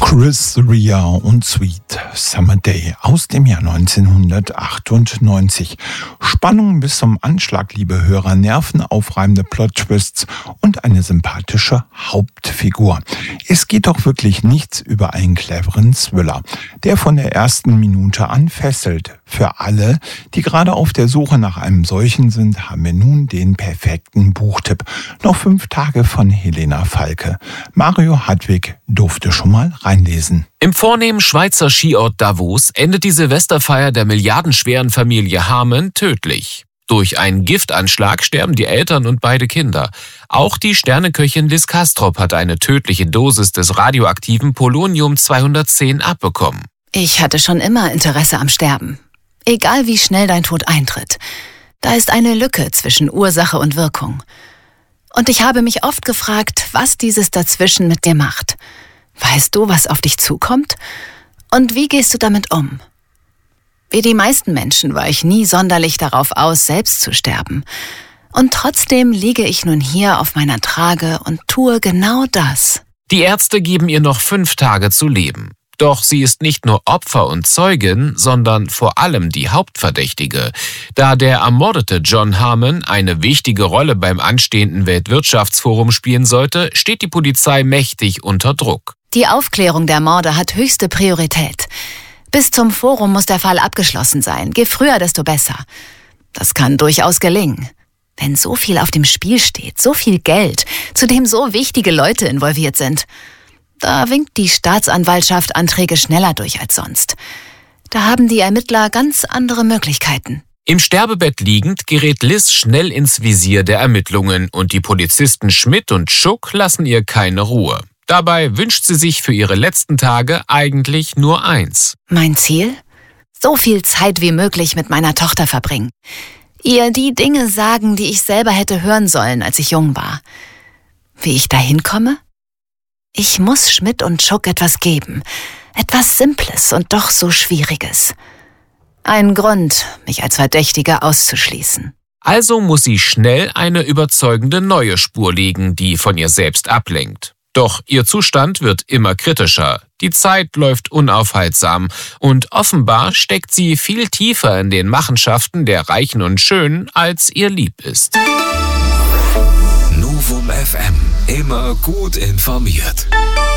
Chris Rea und Sweet Summer Day aus dem Jahr 1998. Spannung bis zum Anschlag, liebe Hörer, nervenaufreibende Plot-Twists und eine sympathische Hauptfigur. Es geht doch wirklich nichts über einen cleveren Thriller, der von der ersten Minute an fesselt. Für alle, die gerade auf der Suche nach einem solchen sind, haben wir nun den perfekten Buchtipp. Noch 5 Tage von Helena Falke. Mario Hartwig durfte schon mal reinlesen. Im vornehmen Schweizer Skiort Davos endet die Silvesterfeier der milliardenschweren Familie Harmon tödlich. Durch einen Giftanschlag sterben die Eltern und beide Kinder. Auch die Sterneköchin Liz Kastrop hat eine tödliche Dosis des radioaktiven Polonium-210 abbekommen. Ich hatte schon immer Interesse am Sterben. Egal wie schnell dein Tod eintritt, da ist eine Lücke zwischen Ursache und Wirkung. Und ich habe mich oft gefragt, was dieses Dazwischen mit dir macht. Weißt du, was auf dich zukommt? Und wie gehst du damit um? Wie die meisten Menschen war ich nie sonderlich darauf aus, selbst zu sterben. Und trotzdem liege ich nun hier auf meiner Trage und tue genau das. Die Ärzte geben ihr noch 5 Tage zu leben. Doch sie ist nicht nur Opfer und Zeugin, sondern vor allem die Hauptverdächtige. Da der ermordete John Harmon eine wichtige Rolle beim anstehenden Weltwirtschaftsforum spielen sollte, steht die Polizei mächtig unter Druck. Die Aufklärung der Morde hat höchste Priorität. Bis zum Forum muss der Fall abgeschlossen sein. Je früher, desto besser. Das kann durchaus gelingen. Wenn so viel auf dem Spiel steht, so viel Geld, zu dem so wichtige Leute involviert sind, da winkt die Staatsanwaltschaft Anträge schneller durch als sonst. Da haben die Ermittler ganz andere Möglichkeiten. Im Sterbebett liegend gerät Liz schnell ins Visier der Ermittlungen und die Polizisten Schmidt und Schuck lassen ihr keine Ruhe. Dabei wünscht sie sich für ihre letzten Tage eigentlich nur eins. Mein Ziel? So viel Zeit wie möglich mit meiner Tochter verbringen. Ihr die Dinge sagen, die ich selber hätte hören sollen, als ich jung war. Wie ich dahin komme? Ich muss Schmidt und Schuck etwas geben. Etwas Simples und doch so Schwieriges. Ein Grund, mich als Verdächtige auszuschließen. Also muss sie schnell eine überzeugende neue Spur legen, die von ihr selbst ablenkt. Doch ihr Zustand wird immer kritischer. Die Zeit läuft unaufhaltsam und offenbar steckt sie viel tiefer in den Machenschaften der Reichen und Schönen, als ihr lieb ist. Novum FM. Immer gut informiert.